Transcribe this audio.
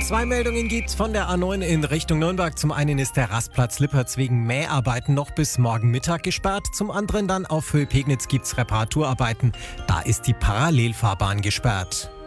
Zwei Meldungen gibt's von der A9 in Richtung Nürnberg. Zum einen ist der Rastplatz Lippertz wegen Mäharbeiten noch bis morgen Mittag gesperrt. Zum anderen dann auf Höhe Pegnitz gibt's Reparaturarbeiten. Da ist die Parallelfahrbahn gesperrt.